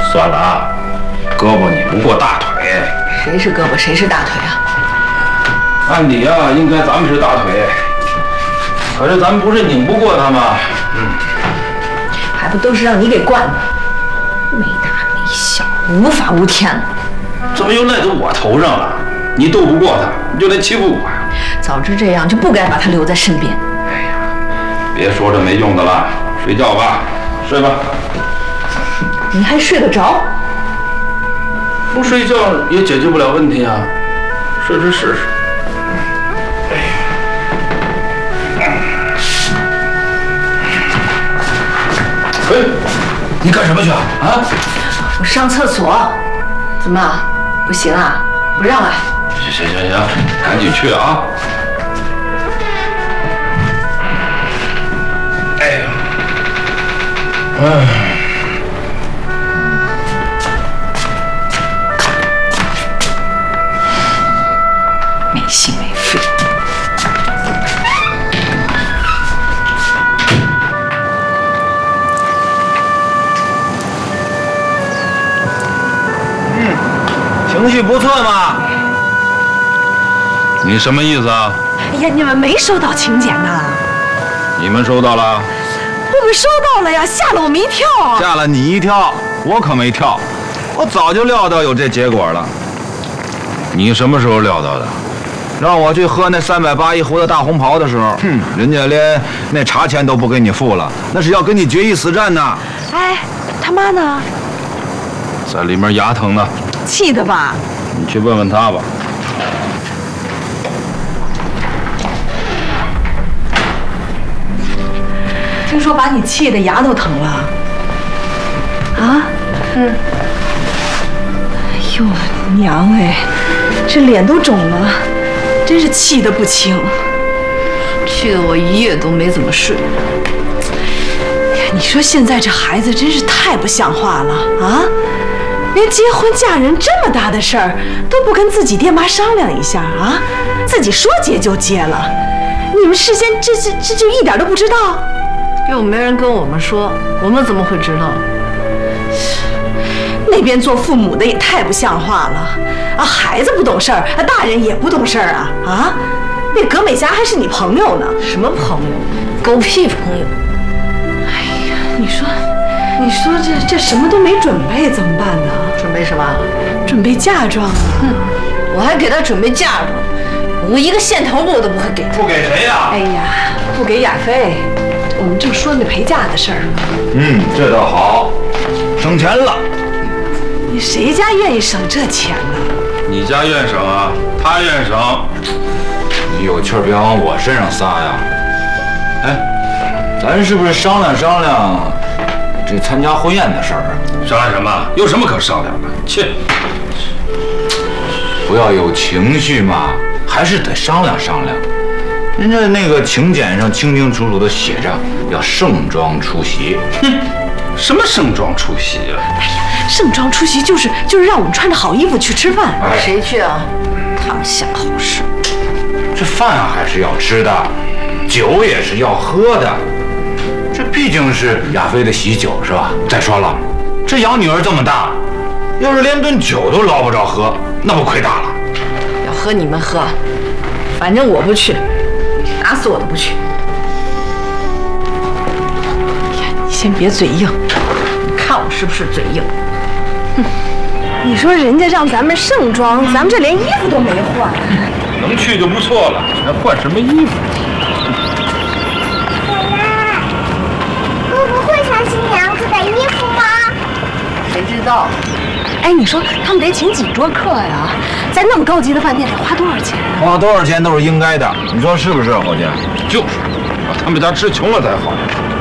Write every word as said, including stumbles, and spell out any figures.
算了啊，胳膊拧不过大腿。 谁是胳膊，谁是大腿啊？ 按理啊，应该咱们是大腿，可是咱们不是拧不过他吗？嗯， 还不都是让你给惯的，没大没小，无法无天。 怎么又赖到我头上了？你斗不过他，你就来欺负我呀？ 早知这样，就不该把他留在身边。 哎呀，别说这没用的了，睡觉吧，睡吧。 你还睡得着？ 不睡觉也解决不了问题啊，睡睡试试。哎呀，哎，你干什么去啊？啊？ 我上厕所。怎么？不行啊？不让啊？ 行行行行，赶紧去啊！哎呀，哎。 没心没肺。 嗯，情绪不错嘛。 你什么意思啊？ 哎呀，你们没收到请柬呐？ 你们收到了？ 我们收到了呀，吓了我们一跳。 吓了你一跳，我可没跳，我早就料到有这结果了。 你什么时候料到的？ 让我去喝那三百八一壶的大红袍的时候，哼，人家连那茶钱都不给你付了，那是要跟你决一死战呢。 哎，他妈呢？ 在里面牙疼呢。 气的吧？ 你去问问他吧。 听说把你气的牙都疼了。啊？嗯。哎呦，娘哎，这脸都肿了。真是气得不轻， 气得我一夜都没怎么睡。 哎呀，你说现在这孩子真是太不像话了啊！连结婚嫁人这么大的事儿都不跟自己爹妈商量一下啊，自己说结就结了。你们事先这这这就一点都不知道？ 又没人跟我们说，我们怎么会知道？ 那边做父母的也太不像话了啊！孩子不懂事儿，大人也不懂事儿啊啊！那葛美霞还是你朋友呢？ 什么朋友？狗屁朋友！ 哎呀，你说，你说这这什么都没准备怎么办呢？ 准备什么？ 准备嫁妆啊！ 哼，我还给他准备嫁妆，我一个线头我都不会给他。 不给谁呀？ 哎呀，不给亚飞，我们正说那陪嫁的事儿呢。 嗯，这倒好，省钱了。 你谁家愿意省这钱呢？ 你家愿省啊，他愿省。 你有气儿别往我身上撒呀！哎，咱是不是商量商量这参加婚宴的事儿啊？ 商量什么？有什么可商量的？切！ 不要有情绪嘛，还是得商量商量。人家那个请柬上清清楚楚的写着要盛装出席。 哼，什么盛装出席啊？ 哎呀！盛装出席就是就是让我们穿着好衣服去吃饭。 哎、谁去啊？他们想好事。 这饭还是要吃的，酒也是要喝的。这毕竟是亚飞的喜酒是吧？再说了，这养女儿这么大，要是连顿酒都捞不着喝，那不亏大了。 要喝你们喝，反正我不去，打死我都不去。 呀，你先别嘴硬， 你看我是不是嘴硬？ 哼，你说人家让咱们盛装，咱们这连衣服都没换， 能去就不错了，还换什么衣服？ 奶奶，我不会穿新娘子的衣服吗？ 谁知道？ 哎，你说他们得请几桌客呀？在那么高级的饭店得花多少钱？ 花多少钱都是应该的，你说是不是，伙计？ 就是，把他们家吃穷了才好。